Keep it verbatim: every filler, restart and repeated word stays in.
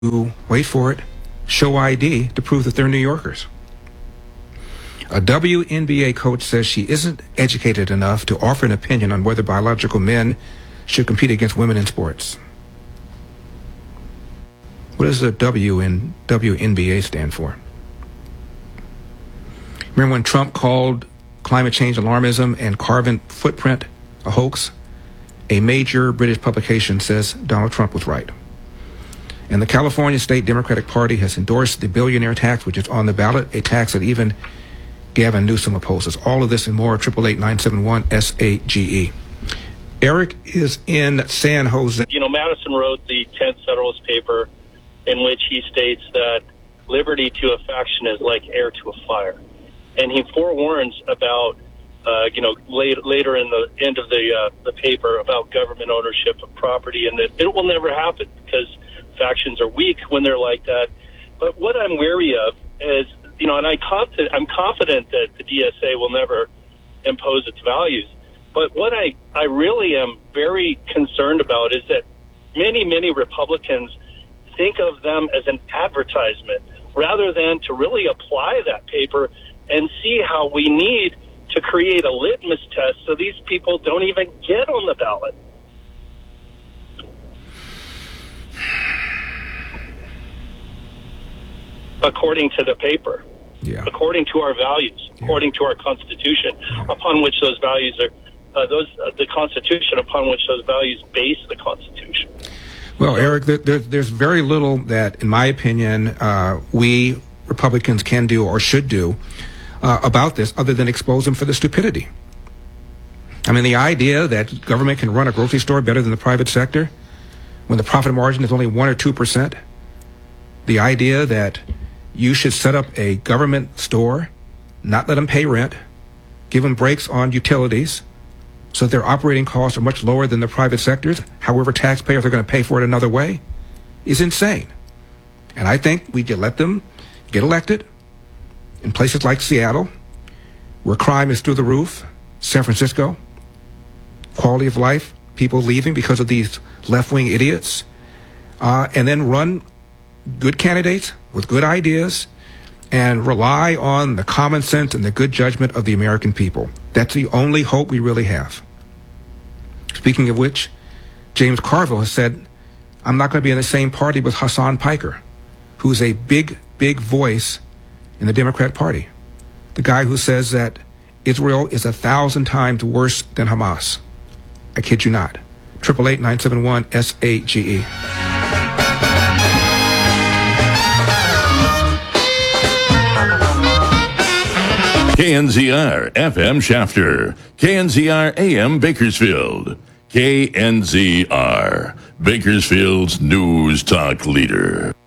wait for it, show I D to prove that they're New Yorkers. A W N B A coach says she isn't educated enough to offer an opinion on whether biological men should compete against women in sports. What does the W in W N B A stand for? Remember when Trump called climate change alarmism and carbon footprint a hoax? A major British publication says Donald Trump was right. And the California State Democratic Party has endorsed the billionaire tax, which is on the ballot, a tax that even Gavin Newsom opposes. All of this and more, eight eight eight, nine seven one, S A G E. Eric is in San Jose. You know, Madison wrote the tenth Federalist paper in which he states that liberty to a faction is like air to a fire. And he forewarns about, uh, you know, later, later in the end of the, uh, the paper about government ownership of property, and that it will never happen because factions are weak when they're like that. But what I'm wary of is, you know, and I confident, I'm confident that the D S A will never impose its values. But what I, I really am very concerned about is that many, many Republicans think of them as an advertisement rather than to really apply that paper and see how we need to create a litmus test so these people don't even get on the ballot. According to the paper, yeah. according to our values, yeah. according to our Constitution, yeah. upon which those values are, uh, those uh, the Constitution upon which those values base the Constitution. Well, Eric, there, there, there's very little that, in my opinion, uh, we Republicans can do or should do uh, about this other than expose them for the stupidity. I mean, the idea that government can run a grocery store better than the private sector when the profit margin is only one or two percent, the idea that you should set up a government store, not let them pay rent, give them breaks on utilities so that their operating costs are much lower than the private sectors, however taxpayers are going to pay for it another way, is insane. And I think we could let them get elected in places like Seattle, where crime is through the roof, San Francisco, quality of life, people leaving because of these left-wing idiots, uh, and then run good candidates with good ideas and rely on the common sense and the good judgment of the American people. That's the only hope we really have. Speaking of which, James Carville has said, I'm not going to be in the same party with Hassan Piker, who's a big, big voice in the Democrat Party. The guy who says that Israel is a thousand times worse than Hamas. I kid you not. eight eight eight, nine seven one, S A G E. K N Z R F M Shafter, K N Z R A M Bakersfield, K N Z R, Bakersfield's news talk leader.